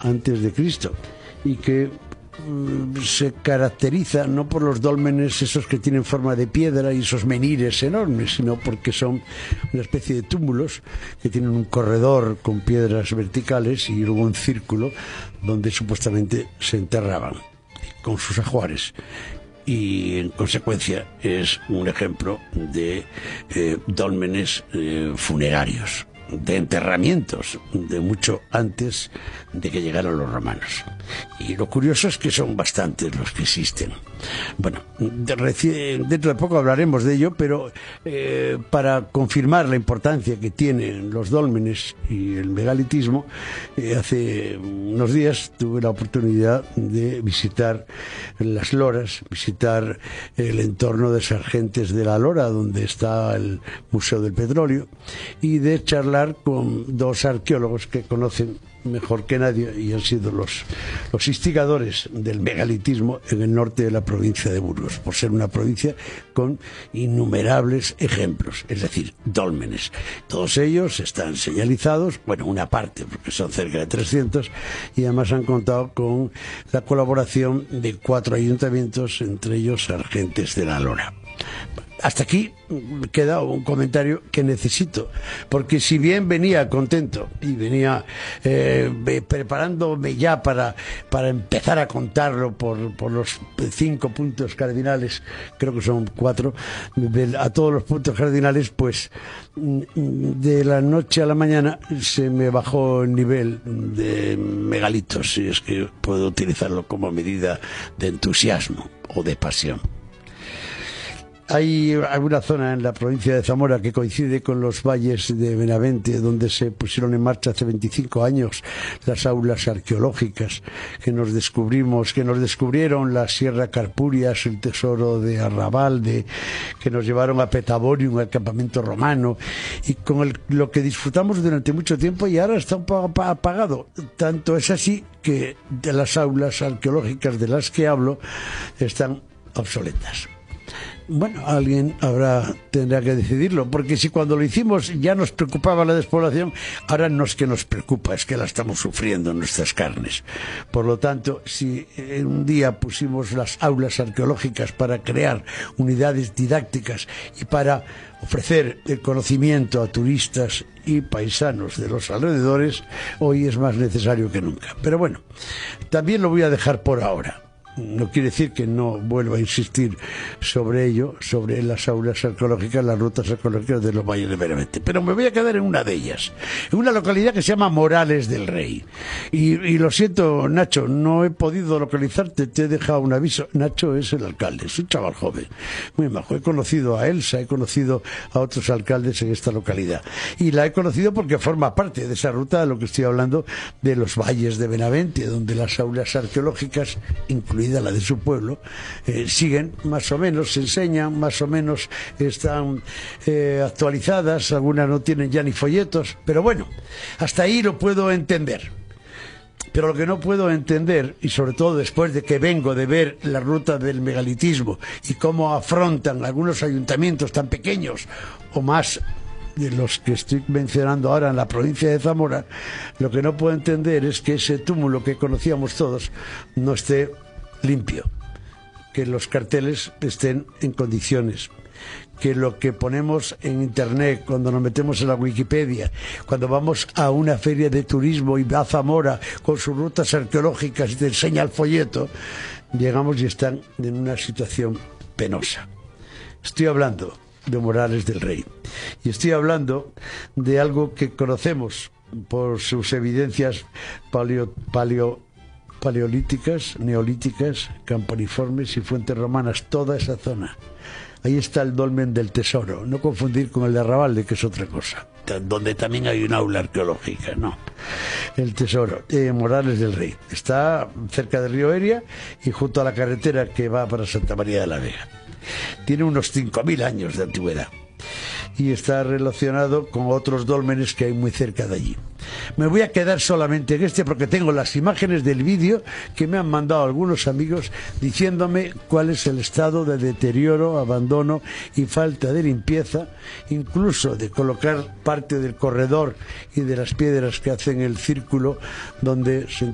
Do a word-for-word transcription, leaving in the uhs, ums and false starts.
antes de Cristo, y que mm, se caracteriza no por los dólmenes esos que tienen forma de piedra y esos menires enormes, sino porque son una especie de túmulos que tienen un corredor con piedras verticales y luego un círculo donde supuestamente se enterraban con sus ajuares. Y en consecuencia es un ejemplo de eh, dólmenes eh, funerarios, de enterramientos de mucho antes de que llegaran los romanos. Y lo curioso es que son bastantes los que existen. Bueno, de reci- dentro de poco hablaremos de ello, pero eh, para confirmar la importancia que tienen los dólmenes y el megalitismo, eh, hace unos días tuve la oportunidad de visitar las loras, visitar el entorno de Sargentes de la Lora, donde está el Museo del Petróleo, y de charlar con dos arqueólogos que conocen mejor que nadie y han sido los, los instigadores del megalitismo en el norte de la provincia de Burgos, por ser una provincia con innumerables ejemplos, es decir, dólmenes. Todos ellos están señalizados, bueno, una parte, porque son cerca de trescientos, y además han contado con la colaboración de cuatro ayuntamientos, entre ellos Sargentes de la Lora. Hasta aquí queda un comentario que necesito, porque si bien venía contento y venía eh, preparándome ya para, para empezar a contarlo por, por los cinco puntos cardinales, creo que son cuatro, a todos los puntos cardinales, pues de la noche a la mañana se me bajó el nivel de megalitos, si es que puedo utilizarlo como medida de entusiasmo o de pasión. Hay alguna zona en la provincia de Zamora que coincide con los valles de Benavente, donde se pusieron en marcha hace veinticinco años las aulas arqueológicas que nos descubrimos, que nos descubrieron la Sierra Carpurias, el tesoro de Arrabalde, que nos llevaron a Petaborium, al campamento romano, y con el, lo que disfrutamos durante mucho tiempo, y ahora está un poco apagado. Tanto es así que de las aulas arqueológicas de las que hablo están obsoletas. Bueno, alguien habrá tendrá que decidirlo, porque si cuando lo hicimos ya nos preocupaba la despoblación, ahora no es que nos preocupa, es que la estamos sufriendo en nuestras carnes. Por lo tanto, si un día pusimos las aulas arqueológicas para crear unidades didácticas y para ofrecer el conocimiento a turistas y paisanos de los alrededores, hoy es más necesario que nunca. Pero bueno, también lo voy a dejar por ahora. No quiere decir que no vuelva a insistir sobre ello, sobre las aulas arqueológicas, las rutas arqueológicas de los valles de Benavente. Pero me voy a quedar en una de ellas, en una localidad que se llama Morales del Rey. Y, y lo siento, Nacho, no he podido localizarte, te he dejado un aviso. Nacho es el alcalde, es un chaval joven, muy majo. He conocido a Elsa, he conocido a otros alcaldes en esta localidad. Y la he conocido porque forma parte de esa ruta de lo que estoy hablando, de los valles de Benavente, donde las aulas arqueológicas, incluidas la de su pueblo, eh, siguen más o menos, se enseñan, más o menos están eh, actualizadas, algunas no tienen ya ni folletos, pero bueno, hasta ahí lo puedo entender. Pero lo que no puedo entender, y sobre todo después de que vengo de ver la ruta del megalitismo y cómo afrontan algunos ayuntamientos tan pequeños o más de los que estoy mencionando ahora en la provincia de Zamora, lo que no puedo entender es que ese túmulo que conocíamos todos no esté limpio, que los carteles estén en condiciones, que lo que ponemos en internet, cuando nos metemos en la Wikipedia, cuando vamos a una feria de turismo y va a Zamora con sus rutas arqueológicas y te enseña el folleto, llegamos y están en una situación penosa. Estoy hablando de Morales del Rey y estoy hablando de algo que conocemos por sus evidencias paleo, paleo paleolíticas, neolíticas, campaniformes y fuentes romanas, toda esa zona. Ahí está el dolmen del Tesoro, no confundir con el de Arrabalde, que es otra cosa, donde también hay un aula arqueológica, no. El Tesoro, eh, Morales del Rey, está cerca del río Eria y junto a la carretera que va para Santa María de la Vega. Tiene unos cinco mil años de antigüedad y está relacionado con otros dólmenes que hay muy cerca de allí. Me voy a quedar solamente en este porque tengo las imágenes del vídeo que me han mandado algunos amigos diciéndome cuál es el estado de deterioro, abandono y falta de limpieza, incluso de colocar parte del corredor y de las piedras que hacen el círculo donde se